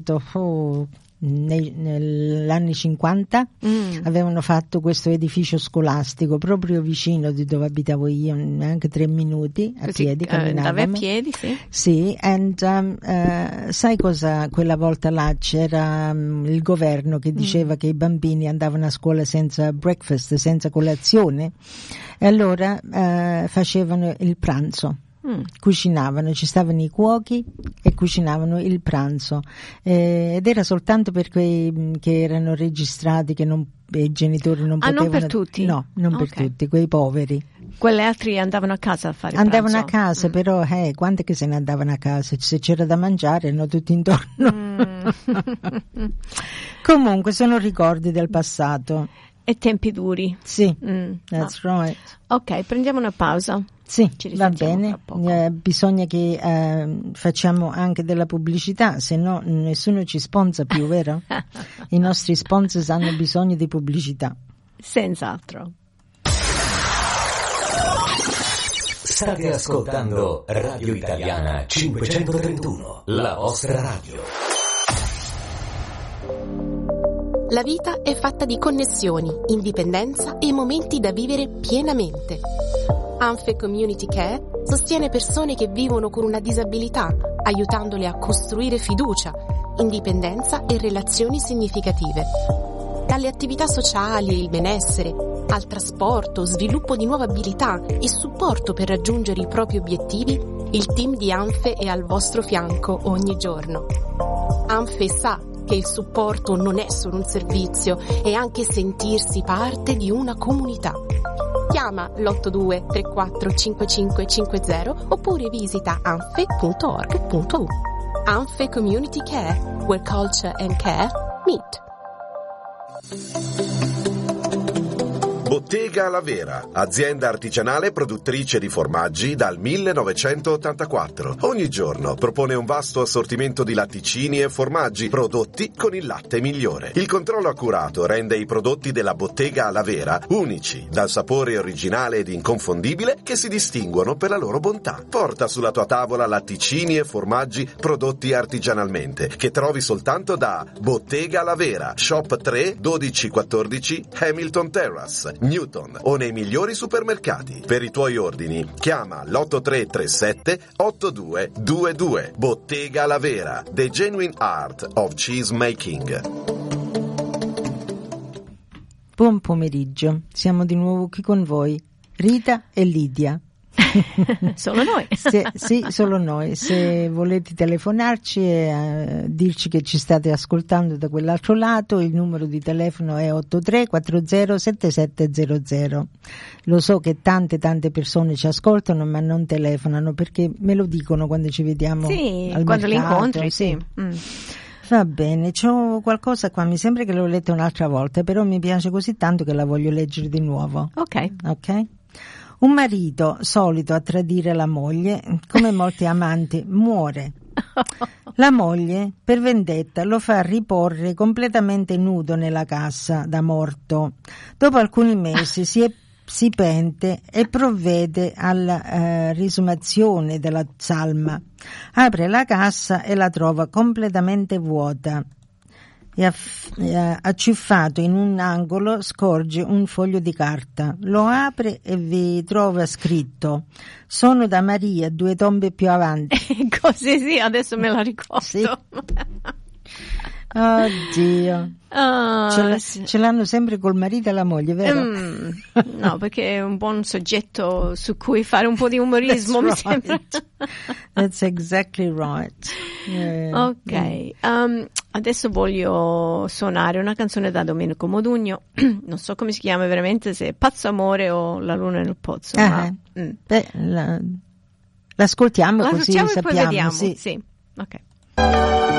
negli anni 50 avevano fatto questo edificio scolastico proprio vicino di dove abitavo io, neanche 3 minuti a piedi camminavamo. Andava a piedi, sì. Sì, sai cosa? Quella volta là c'era il governo che diceva che i bambini andavano a scuola senza breakfast, senza colazione, e allora facevano il pranzo. Cucinavano, ci stavano i cuochi e cucinavano il pranzo, ed era soltanto per quei che erano registrati, che i genitori non potevano. Non per tutti? No, non per tutti, quei poveri. Quelle altri andavano a casa a fare andavano pranzo. A casa, però quante che se ne andavano a casa? Se c'era da mangiare, no, tutti intorno. Comunque sono ricordi del passato e tempi duri. Sì, that's right. Ok, prendiamo una pausa. Sì, va bene, bisogna che facciamo anche della pubblicità, se no nessuno ci sponsora più, vero? I nostri sponsor hanno bisogno di pubblicità. Senz'altro. State ascoltando Radio Italiana 531, la vostra radio. La vita è fatta di connessioni, indipendenza e momenti da vivere pienamente. Anfe Community Care sostiene persone che vivono con una disabilità, aiutandole a costruire fiducia, indipendenza e relazioni significative. Dalle attività sociali e il benessere, al trasporto, sviluppo di nuove abilità e supporto per raggiungere i propri obiettivi, il team di Anfe è al vostro fianco ogni giorno. Anfe sa che il supporto non è solo un servizio, è anche sentirsi parte di una comunità. Chiama l'82 34 5550 oppure visita anfe.org.u. Anfe Community Care, where culture and care meet. Bottega La Vera, azienda artigianale produttrice di formaggi dal 1984. Ogni giorno propone un vasto assortimento di latticini e formaggi prodotti con il latte migliore. Il controllo accurato rende i prodotti della Bottega La Vera unici, dal sapore originale ed inconfondibile che si distinguono per la loro bontà. Porta sulla tua tavola latticini e formaggi prodotti artigianalmente, che trovi soltanto da Bottega La Vera, Shop 3 1214 Hamilton Terrace, Newton, o nei migliori supermercati. Per i tuoi ordini chiama l'8337 8222. Bottega La Vera, the genuine art of cheese making. Buon pomeriggio, siamo di nuovo qui con voi, Rita e Lidia. Solo noi. Sì, solo noi. Se volete telefonarci e dirci che ci state ascoltando da quell'altro lato, il numero di telefono è 83407700. Lo so che tante persone ci ascoltano ma non telefonano, perché me lo dicono quando ci vediamo al quando mercato. li incontri, sì. Va bene, c'ho qualcosa qua, mi sembra che l'ho letta un'altra volta, però mi piace così tanto che la voglio leggere di nuovo. Ok? Un marito solito a tradire la moglie, come molti amanti, muore. La moglie, per vendetta, lo fa riporre completamente nudo nella cassa da morto. Dopo alcuni mesi si pente e provvede alla risumazione della salma. Apre la cassa e la trova completamente vuota. E acciuffato in un angolo scorge un foglio di carta, lo apre e vi trova scritto: sono da Maria, 2 tombe più avanti. Così sì, adesso me la ricordo. Sì. Oddio, ce l'hanno sempre col marito e la moglie, vero? No, perché è un buon soggetto su cui fare un po' di umorismo. That's right. Mi sembra. That's exactly right. Ok, adesso voglio suonare una canzone da Domenico Modugno. Non so come si chiama veramente, se è Pazzo Amore o La Luna nel Pozzo. Beh, l'ascoltiamo così e sappiamo. poi vediamo. Sì. Ok.